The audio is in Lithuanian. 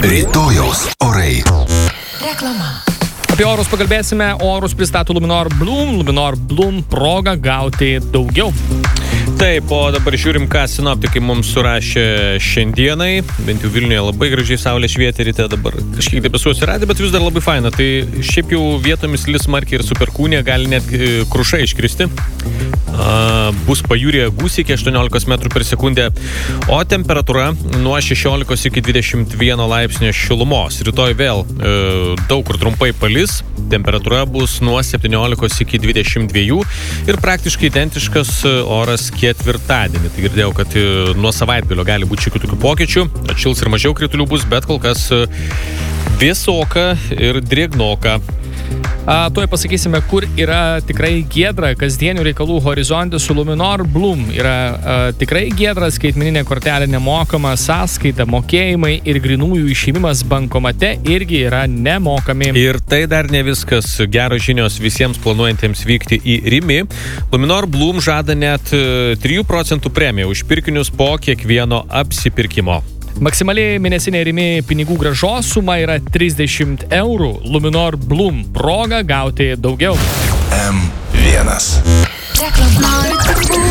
Rytojaus orai. Reklama. Apie orus pakalbėsime. Orus pristato Luminor Bloom. Luminor Bloom proga gauti daugiau. Taip, o dabar žiūrim, ką sinoptikai mums surašė šiandienai. Bent jau Vilniuje labai gražiai saulė švietė ryte, dabar kažkiek debesų atsiradė, bet vis dar labai faina. Tai šiaip jau vietomis lis smarkiai ir su perkūnija, gali net kruša iškristi. Bus pajūryje gūsiai iki 18 metrų per sekundę, o temperatūra nuo 16 iki 21 laipsnio šilumos. Rytoj vėl daug kur trumpai palis, temperatūra bus nuo 17 iki 22 ir praktiškai identiškas oras ketvirtadienį. Tai girdėjau, kad nuo savaitgalio gali būti šiokių tokių pokyčių, atšils ir mažiau kritulių bus, bet kol kas vėsoka ir drėgnoka. Tuoj pasakysime, kur yra tikrai giedra kasdienių reikalų horizonte su Luminor Bloom. Yra tikrai giedra, skaitmeninė kortelė nemokama, sąskaita, mokėjimai ir grynųjų išėmimas bankomate irgi yra nemokami. Ir tai dar ne viskas. Geros žinios visiems planuojantiems vykti į Rimi. Luminor Bloom žada net 3% premiją už pirkinius po kiekvieno apsipirkimo. Maksimaliai mėnesinė Rimi pinigų grąžos suma yra 30 eurų. Luminor Bloom proga gauti daugiau. M1. Reklama.